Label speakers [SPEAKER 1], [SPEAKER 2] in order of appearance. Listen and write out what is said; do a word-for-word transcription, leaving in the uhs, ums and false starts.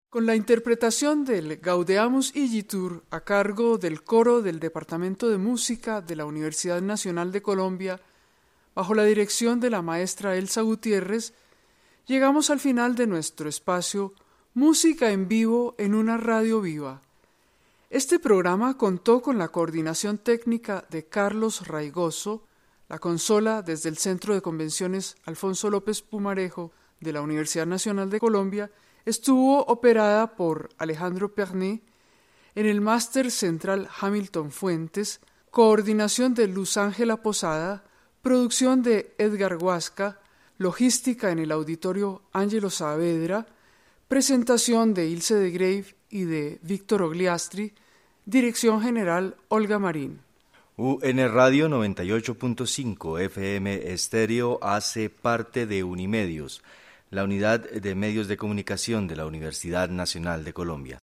[SPEAKER 1] Con la interpretación del Gaudeamus Igitur a cargo del coro del Departamento de Música de la Universidad Nacional de Colombia, bajo la dirección de la maestra Elsa Gutiérrez, llegamos al final de nuestro espacio Música en vivo en una radio viva. Este programa contó con la coordinación técnica de Carlos Raigoso, la consola desde el Centro de Convenciones Alfonso López Pumarejo de la Universidad Nacional de Colombia, estuvo operada por Alejandro Pernet, en el máster central Hamilton Fuentes, coordinación de Luz Ángela Posada, producción de Edgar Huasca, logística en el auditorio Ángelo Saavedra, presentación de Ilse de Grave y de Víctor Ogliastri, dirección general Olga Marín.
[SPEAKER 2] U N Radio noventa y ocho punto cinco F M Estéreo hace parte de Unimedios, la unidad de medios de comunicación de la Universidad Nacional de Colombia.